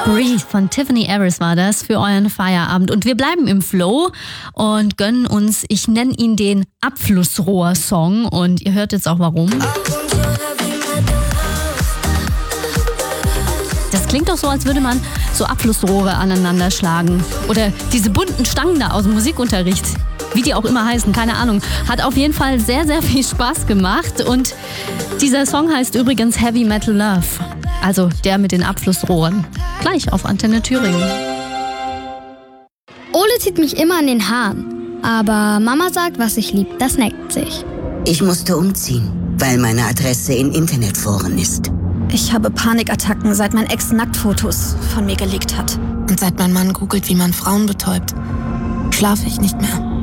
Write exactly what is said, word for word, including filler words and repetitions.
Breathe von Tiffany Harris war das für euren Feierabend. Und wir bleiben im Flow und gönnen uns, ich nenne ihn den Abflussrohr-Song. Und ihr hört jetzt auch warum. Das klingt doch so, als würde man so Abflussrohre aneinander schlagen. Oder diese bunten Stangen da aus dem Musikunterricht. Wie die auch immer heißen, keine Ahnung. Hat auf jeden Fall sehr, sehr viel Spaß gemacht. Und dieser Song heißt übrigens Heavy Metal Love. Also der mit den Abflussrohren. Gleich auf Antenne Thüringen. Ole zieht mich immer an den Haaren. Aber Mama sagt, was ich lieb, das neckt sich. Ich musste umziehen, weil meine Adresse in Internetforen ist. Ich habe Panikattacken, seit mein Ex Nacktfotos von mir geleakt hat. Und seit mein Mann googelt, wie man Frauen betäubt, schlafe ich nicht mehr.